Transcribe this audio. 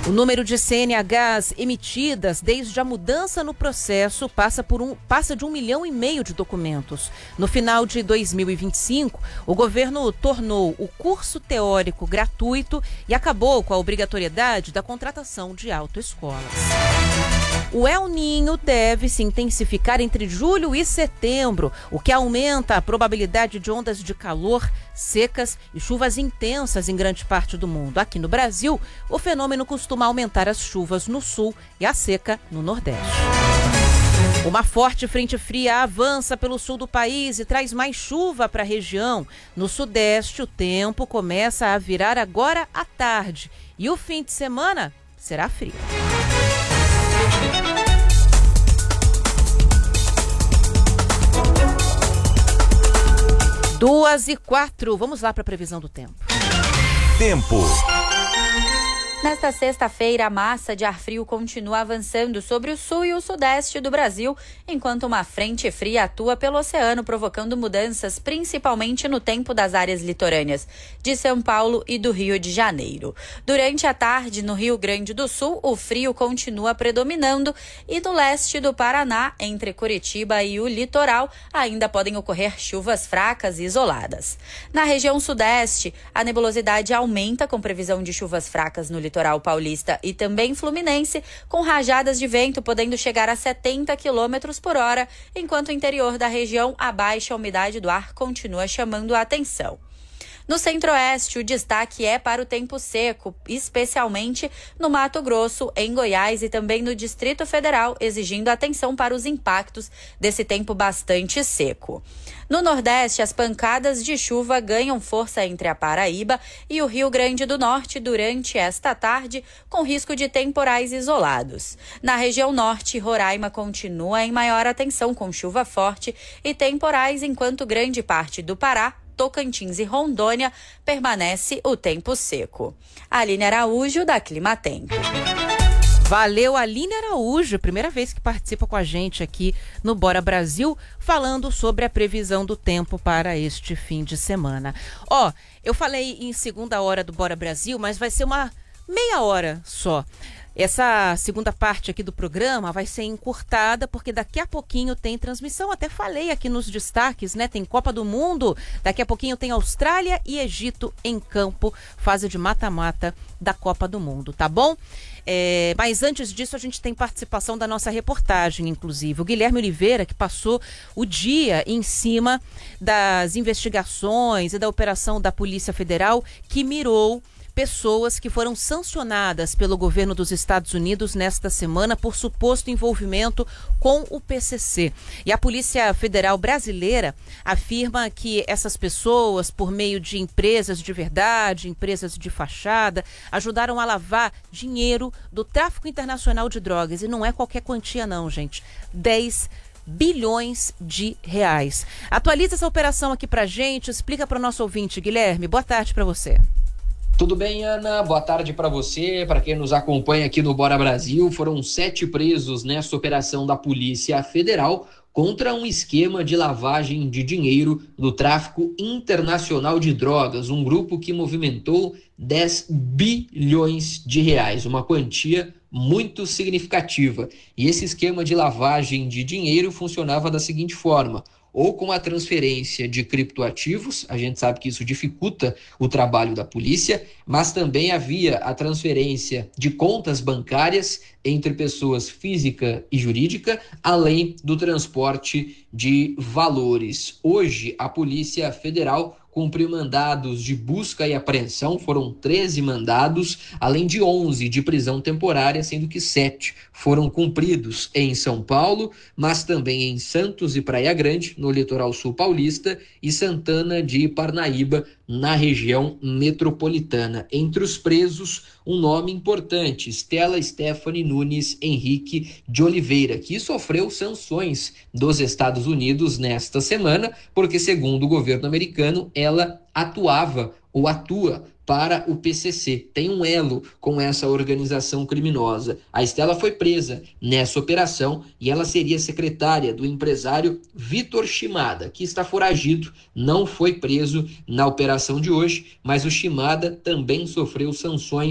O número de CNHs emitidas desde a mudança no processo passa de 1,5 milhão de documentos. No final de 2025, o governo tornou o curso teórico gratuito e acabou com a obrigatoriedade da contratação de autoescolas. O El Niño deve se intensificar entre julho e setembro, o que aumenta a probabilidade de ondas de calor, secas e chuvas intensas em grande parte do mundo. Aqui no Brasil, o fenômeno costuma aumentar as chuvas no sul e a seca no Nordeste. Uma forte frente fria avança pelo sul do país e traz mais chuva para a região. No Sudeste, o tempo começa a virar agora à tarde e o fim de semana será frio. 2h04, vamos lá para a previsão do tempo. Tempo. Nesta sexta-feira, a massa de ar frio continua avançando sobre o sul e o sudeste do Brasil, enquanto uma frente fria atua pelo oceano, provocando mudanças principalmente no tempo das áreas litorâneas de São Paulo e do Rio de Janeiro. Durante a tarde, no Rio Grande do Sul, o frio continua predominando e no leste do Paraná, entre Curitiba e o litoral, ainda podem ocorrer chuvas fracas e isoladas. Na região sudeste, a nebulosidade aumenta com previsão de chuvas fracas no litoral paulista e também fluminense, com rajadas de vento podendo chegar a 70 km por hora, enquanto o interior da região, a baixa umidade do ar continua chamando a atenção. No centro-oeste, o destaque é para o tempo seco, especialmente no Mato Grosso, em Goiás e também no Distrito Federal, exigindo atenção para os impactos desse tempo bastante seco. No Nordeste, as pancadas de chuva ganham força entre a Paraíba e o Rio Grande do Norte durante esta tarde, com risco de temporais isolados. Na região norte, Roraima continua em maior atenção com chuva forte e temporais, enquanto grande parte do Pará, Tocantins e Rondônia permanece o tempo seco. Aline Araújo, da Climatempo. Valeu, Aline Araújo, primeira vez que participa com a gente aqui no Bora Brasil, falando sobre a previsão do tempo para este fim de semana. Eu falei em segunda hora do Bora Brasil, mas vai ser uma meia hora só. Essa segunda parte aqui do programa vai ser encurtada, porque daqui a pouquinho tem transmissão, até falei aqui nos destaques, né? Tem Copa do Mundo, daqui a pouquinho tem Austrália e Egito em campo, fase de mata-mata da Copa do Mundo, tá bom? Mas antes disso a gente tem participação da nossa reportagem, inclusive. O Guilherme Oliveira, que passou o dia em cima das investigações e da operação da Polícia Federal, que mirou pessoas que foram sancionadas pelo governo dos Estados Unidos nesta semana por suposto envolvimento com o PCC. E a Polícia Federal brasileira afirma que essas pessoas, por meio de empresas de verdade, empresas de fachada, ajudaram a lavar dinheiro do tráfico internacional de drogas. E não é qualquer quantia não, gente. 10 bilhões de reais. Atualiza essa operação aqui pra gente, explica para o nosso ouvinte, Guilherme. Boa tarde para você. Tudo bem, Ana? Boa tarde para você, para quem nos acompanha aqui no Bora Brasil. Foram 7 presos nessa operação da Polícia Federal contra um esquema de lavagem de dinheiro do tráfico internacional de drogas, um grupo que movimentou 10 bilhões de reais, uma quantia muito significativa. E esse esquema de lavagem de dinheiro funcionava da seguinte forma: ou com a transferência de criptoativos, a gente sabe que isso dificulta o trabalho da polícia, mas também havia a transferência de contas bancárias entre pessoas física e jurídica, além do transporte de valores. Hoje, a Polícia Federal cumpriu mandados de busca e apreensão, foram 13 mandados, além de 11 de prisão temporária, sendo que 7 foram cumpridos em São Paulo, mas também em Santos e Praia Grande, no litoral sul paulista, e Santana de Parnaíba, na região metropolitana. Entre os presos, um nome importante, Stella Stephanie Nunes Henrique de Oliveira, que sofreu sanções dos Estados Unidos nesta semana, porque, segundo o governo americano, ela atuava ou atua para o PCC, tem um elo com essa organização criminosa. A Stella foi presa nessa operação e ela seria secretária do empresário Vitor Shimada, que está foragido, não foi preso na operação de hoje, mas o Shimada também sofreu sanções